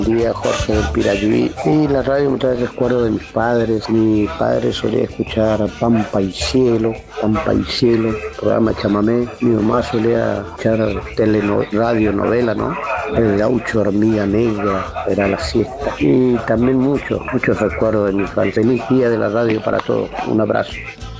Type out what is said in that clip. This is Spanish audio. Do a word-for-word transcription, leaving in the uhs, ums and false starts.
Día Jorge del Pirayuí. Y la radio me trae recuerdo de mis padres. Mi padre solía escuchar Pampa y Cielo, Pampa y Cielo, programa chamamé. Mi mamá solía escuchar teleno, radio novela, ¿no? El gaucho, hormiga negra, era la siesta. Y también muchos, muchos recuerdos de mi infancia. Feliz día de la radio para todos. Un abrazo.